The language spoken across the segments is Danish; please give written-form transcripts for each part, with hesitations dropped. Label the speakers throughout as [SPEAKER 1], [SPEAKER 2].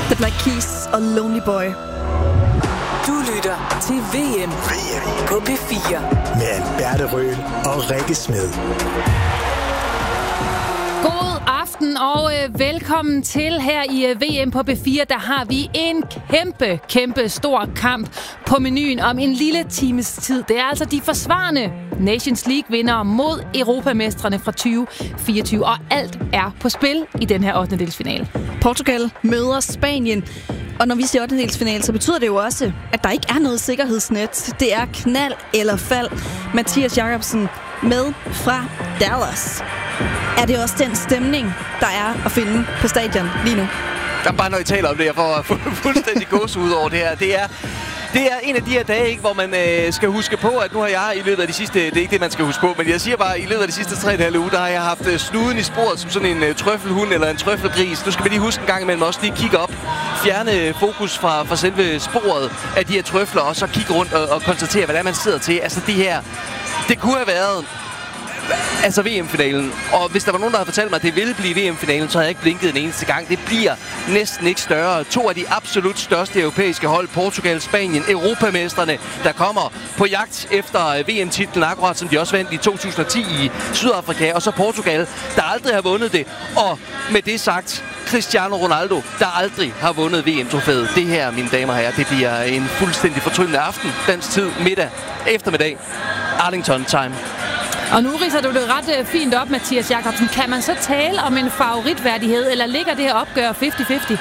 [SPEAKER 1] The Black Keys og Lonely Boy.
[SPEAKER 2] Du lytter til VM på P4
[SPEAKER 3] med Alberte Røhl og Rikke Smed.
[SPEAKER 4] God aften og velkommen til her i VM på P4. Der har vi en kæmpe stor kamp på menuen om en lille times tid. Det er altså de forsvarende Nations League-vindere mod europamestrene fra 2024, og alt er på spil i den her 8. delsfinale.
[SPEAKER 1] Portugal møder Spanien. Og når vi siger 8. delsfinale, så betyder det jo også, at der ikke er noget sikkerhedsnet. Det er knald eller fald. Mathias Jakobsen med fra Dallas. Er det også den stemning, der er at finde på stadion lige nu?
[SPEAKER 5] Der er bare, når I taler om det, jeg får fuldstændig gåsehud over det her. Det er en af de her dage, ikke, hvor man skal huske på, at nu har jeg i løbet af de sidste... Det er ikke det, man skal huske på, men jeg siger bare, at i løbet af de sidste 3,5 uger, der har jeg haft snuden i sporet som sådan en trøffelhund eller en trøffelgris. Nu skal vi lige huske en gang imellem også lige kigge op, fjerne fokus fra selve sporet af de her trøfler, og så kigge rundt og konstatere, hvad det er, man sidder til. Altså det her... Det kunne have været... Altså VM-finalen. Og hvis der var nogen, der havde fortalt mig, at det ville blive VM-finalen, så havde jeg ikke blinket en eneste gang. Det bliver næsten ikke større. 2 af de absolut største europæiske hold, Portugal, Spanien, europamestrene, der kommer på jagt efter VM-titlen, akkurat som de også vandt i 2010 i Sydafrika. Og så Portugal, der aldrig har vundet det. Og med det sagt, Cristiano Ronaldo, der aldrig har vundet VM-trofæet. Det her, mine damer og herrer, det bliver en fuldstændig fortryllende aften. Dansk tid, middag, eftermiddag, Arlington time.
[SPEAKER 4] Og nu ridser du det ret fint op, Mathias Jakobsen. Kan man så tale om en favoritværdighed, eller ligger det her opgør 50-50?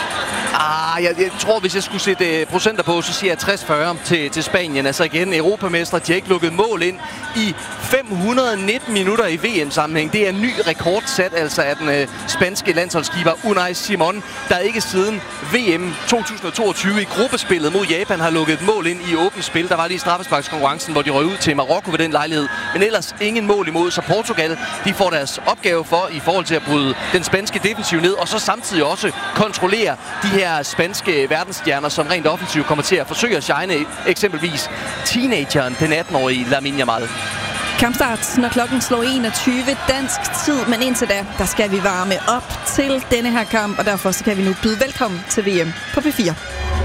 [SPEAKER 5] Jeg tror, hvis jeg skulle sætte procenter på, så siger jeg 60-40 til Spanien. Altså igen, europamestre, de har ikke lukket mål ind i 519 minutter i VM-sammenhæng. Det er en ny rekord sat altså af den spanske landsholdskeeper Unai Simon, der ikke siden VM 2022 i gruppespillet mod Japan har lukket mål ind i åbent spil. Der var lige straffesparkskonkurrencen, hvor de røg ud til Marokko ved den lejlighed. Men ellers ingen mål imod, så Portugal, de får deres opgave for i forhold til at bryde den spanske defensiv ned, og så samtidig også kontrollere de her spanske verdensstjerner, som rent offensivt kommer til at forsøge at shine, eksempelvis teenageren, den 18-årige Lamine Yamal.
[SPEAKER 1] Kampstart, når klokken slår 21 dansk tid, men indtil da, der skal vi varme op til denne her kamp, og derfor så kan vi nu byde velkommen til VM på P4.